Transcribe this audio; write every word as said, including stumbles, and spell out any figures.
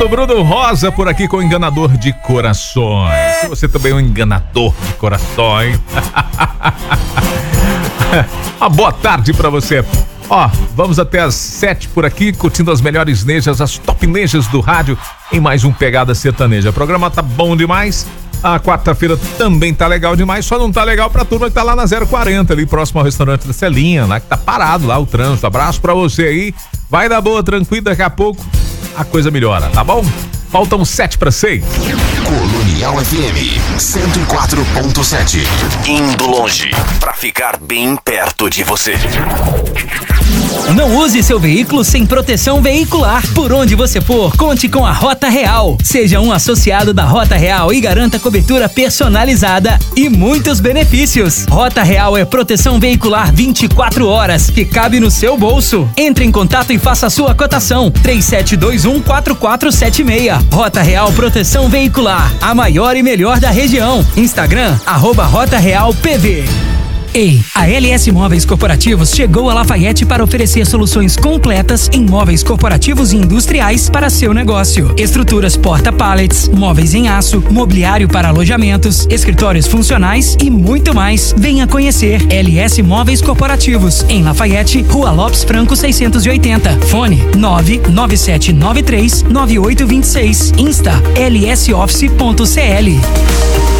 Fernando Bruno Rosa por aqui com o Enganador de Corações. Se você também é um enganador de corações. Uma boa tarde pra você. Ó, vamos até às sete por aqui, curtindo as melhores nejas, as top nejas do rádio, em mais um Pegada Sertaneja. O programa tá bom demais. A quarta-feira também tá legal demais, só não tá legal pra turma que tá lá na zero quarenta, ali próximo ao restaurante da Celinha, lá que tá parado lá o trânsito. Abraço pra você aí. Vai dar boa, tranquilo, daqui a pouco a coisa melhora, tá bom? Faltam sete para seis. Colonial F M cento e quatro ponto sete. Indo longe para ficar bem perto de você. Não use seu veículo sem proteção veicular. Por onde você for, conte com a Rota Real. Seja um associado da Rota Real e garanta cobertura personalizada e muitos benefícios. Rota Real é proteção veicular vinte e quatro horas que cabe no seu bolso. Entre em contato e faça a sua cotação. três sete dois um quatro quatro sete seis. Rota Real Proteção Veicular, a maior e melhor da região. Instagram, arroba Rota Real P V. Ei, a L S Móveis Corporativos chegou a Lafayette para oferecer soluções completas em móveis corporativos e industriais para seu negócio. Estruturas porta-pallets, móveis em aço, mobiliário para alojamentos, escritórios funcionais e muito mais. Venha conhecer L S Móveis Corporativos, em Lafayette, Rua Lopes Franco seiscentos e oitenta. Fone nove nove sete nove três nove oito dois seis. Insta L S Office ponto C L.